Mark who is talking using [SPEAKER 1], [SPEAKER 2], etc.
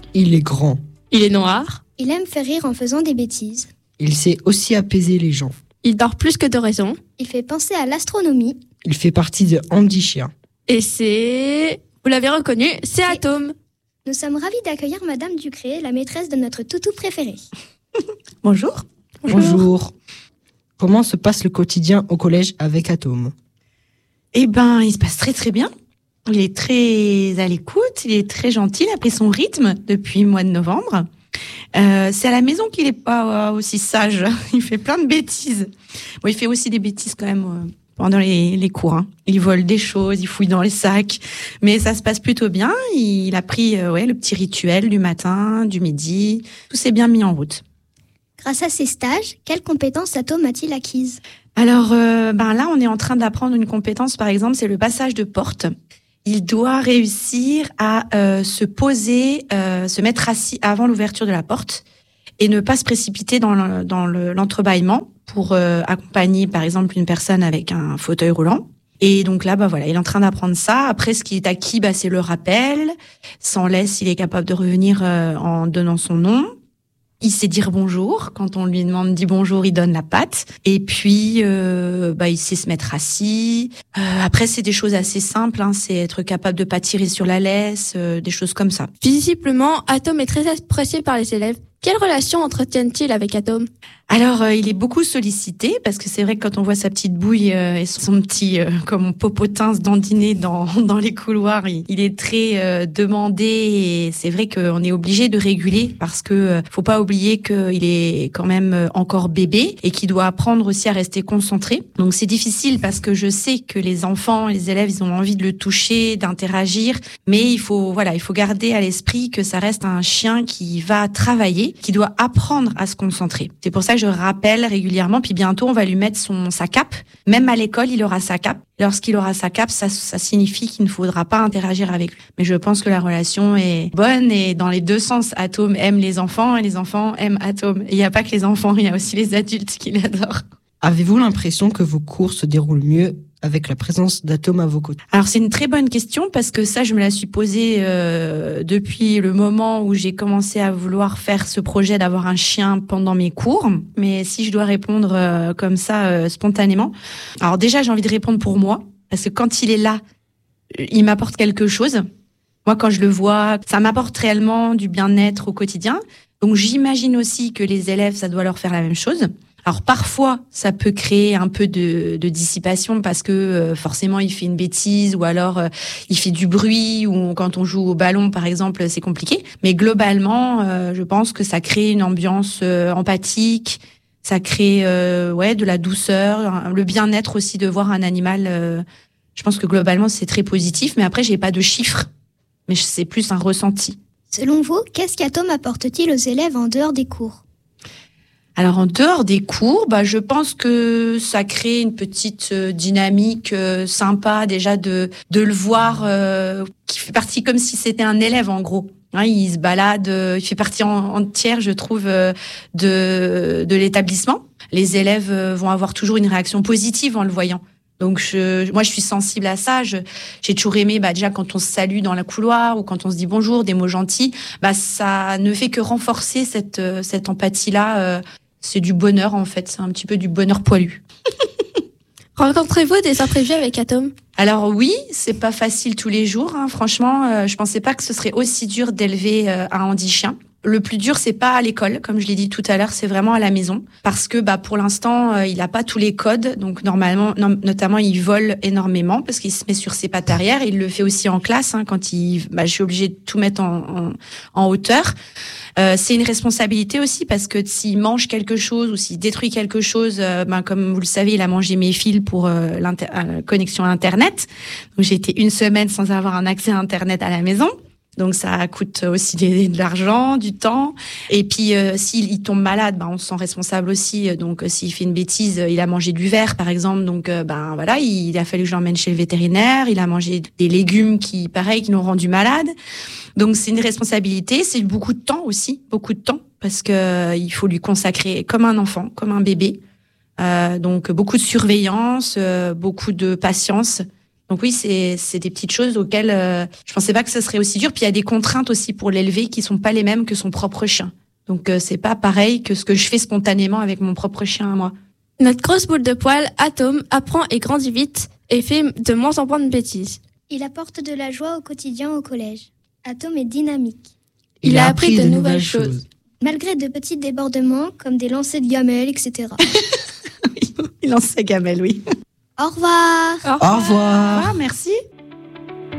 [SPEAKER 1] Il est grand.
[SPEAKER 2] Il est noir.
[SPEAKER 3] Il aime faire rire en faisant des bêtises.
[SPEAKER 1] Il sait aussi apaiser les gens.
[SPEAKER 2] Il dort plus que de raison.
[SPEAKER 3] Il fait penser à l'astronomie.
[SPEAKER 1] Il fait partie de Andy Chien.
[SPEAKER 2] Et c'est... Vous l'avez reconnu, c'est Atome.
[SPEAKER 3] Nous sommes ravis d'accueillir Madame Ducré, la maîtresse de notre toutou préféré.
[SPEAKER 4] Bonjour.
[SPEAKER 1] Bonjour. Comment se passe le quotidien au collège avec Atome ?
[SPEAKER 4] Eh ben, il se passe très très bien. Il est très à l'écoute, il est très gentil, il a pris son rythme depuis le mois de novembre. C'est à la maison qu'il est pas aussi sage. Il fait plein de bêtises. Bon, il fait aussi des bêtises quand même pendant les cours. Hein. Il vole des choses, il fouille dans les sacs, mais ça se passe plutôt bien. Il a pris le petit rituel du matin, du midi. Tout s'est bien mis en route.
[SPEAKER 3] Grâce à ses stages, quelles compétences Atome a-t-il acquises ?
[SPEAKER 4] Alors là, on est en train d'apprendre une compétence, par exemple, c'est le passage de porte. Il doit réussir à se poser, se mettre assis avant l'ouverture de la porte et ne pas se précipiter dans l'entrebâillement pour accompagner, par exemple, une personne avec un fauteuil roulant. Et donc là, il est en train d'apprendre ça. Après, ce qui est acquis, c'est le rappel. Sans laisse, il est capable de revenir en donnant son nom. Il sait dire bonjour. Quand on lui demande dit bonjour, il donne la patte. Et puis, il sait se mettre assis. Après, c'est des choses assez simples. Hein. C'est être capable de pas tirer sur la laisse, des choses comme ça.
[SPEAKER 2] Visiblement, Atome est très apprécié par les élèves. Quelle relation entretiennent-ils avec Atome ?
[SPEAKER 4] Alors, il est beaucoup sollicité parce que c'est vrai que quand on voit sa petite bouille et son petit comme popotin se dandiner dans les couloirs, il est très demandé et c'est vrai qu'on est obligé de réguler parce que faut pas oublier qu'il est quand même encore bébé et qu'il doit apprendre aussi à rester concentré. Donc c'est difficile parce que je sais que les enfants, les élèves, ils ont envie de le toucher, d'interagir, mais il faut garder à l'esprit que ça reste un chien qui va travailler, qui doit apprendre à se concentrer. C'est pour ça que je rappelle régulièrement, puis bientôt on va lui mettre sa cape. Même à l'école, il aura sa cape. Lorsqu'il aura sa cape, ça signifie qu'il ne faudra pas interagir avec lui. Mais je pense que la relation est bonne et dans les deux sens. Atome aime les enfants et les enfants aiment Atome. Il n'y a pas que les enfants, il y a aussi les adultes qui l'adorent.
[SPEAKER 1] Avez-vous l'impression que vos cours se déroulent mieux avec la présence d'Atome à vos côtés ?
[SPEAKER 4] Alors c'est une très bonne question parce que ça je me la suis posée depuis le moment où j'ai commencé à vouloir faire ce projet d'avoir un chien pendant mes cours. Mais si je dois répondre comme ça spontanément, alors déjà j'ai envie de répondre pour moi parce que quand il est là, il m'apporte quelque chose. Moi quand je le vois, ça m'apporte réellement du bien-être au quotidien. Donc j'imagine aussi que les élèves, ça doit leur faire la même chose. Alors parfois, ça peut créer un peu de dissipation parce que forcément il fait une bêtise ou alors il fait du bruit ou quand on joue au ballon par exemple, c'est compliqué. Mais globalement, je pense que ça crée une ambiance empathique, ça crée de la douceur, le bien-être aussi de voir un animal. Je pense que globalement c'est très positif. Mais après, j'ai pas de chiffres, mais c'est plus un ressenti.
[SPEAKER 3] Selon vous, qu'est-ce qu'Atome apporte-t-il aux élèves en dehors des cours ?
[SPEAKER 4] Alors en dehors des cours, je pense que ça crée une petite dynamique sympa déjà de le voir qui fait partie comme si c'était un élève en gros. Hein, il se balade, il fait partie entière, je trouve, de l'établissement. Les élèves vont avoir toujours une réaction positive en le voyant. Donc moi je suis sensible à ça. J'ai toujours aimé déjà quand on se salue dans le couloir ou quand on se dit bonjour, des mots gentils. Ça ne fait que renforcer cette empathie-là. C'est du bonheur en fait. C'est un petit peu du bonheur poilu.
[SPEAKER 2] Rencontrez-vous des imprévus avec Atome ?
[SPEAKER 4] Alors oui, c'est pas facile tous les jours. Hein. Franchement, je pensais pas que ce serait aussi dur d'élever un handi-chien. Le plus dur, c'est pas à l'école, comme je l'ai dit tout à l'heure, c'est vraiment à la maison. Parce que pour l'instant, il a pas tous les codes. Donc normalement, notamment, il vole énormément parce qu'il se met sur ses pattes arrière. Il le fait aussi en classe. Hein, quand je suis obligée de tout mettre en hauteur. C'est une responsabilité aussi parce que s'il mange quelque chose ou s'il détruit quelque chose, comme vous le savez, il a mangé mes fils pour la connexion à Internet. Donc j'ai été une semaine sans avoir un accès à Internet à la maison. Donc ça coûte aussi de l'argent, du temps. Et puis s'il tombe malade, on se sent responsable aussi. Donc s'il fait une bêtise, il a mangé du verre par exemple. Donc il a fallu que je l'emmène chez le vétérinaire. Il a mangé des légumes qui l'ont rendu malade. Donc c'est une responsabilité, c'est beaucoup de temps aussi, beaucoup de temps parce que il faut lui consacrer comme un enfant, comme un bébé. Donc beaucoup de surveillance, beaucoup de patience. Donc oui, c'est des petites choses auxquelles je pensais pas que ça serait aussi dur. Puis il y a des contraintes aussi pour l'élever qui sont pas les mêmes que son propre chien. Donc c'est pas pareil que ce que je fais spontanément avec mon propre chien à moi.
[SPEAKER 2] Notre grosse boule de poil, Atome, apprend et grandit vite et fait de moins en moins de bêtises.
[SPEAKER 3] Il apporte de la joie au quotidien au collège. Atome est dynamique.
[SPEAKER 2] Il a appris de nouvelles choses.
[SPEAKER 3] Malgré de petits débordements, comme des lancers de gamelles, etc.
[SPEAKER 4] Il lance sa gamelle, oui.
[SPEAKER 3] Au revoir.
[SPEAKER 1] Au revoir.
[SPEAKER 4] Merci.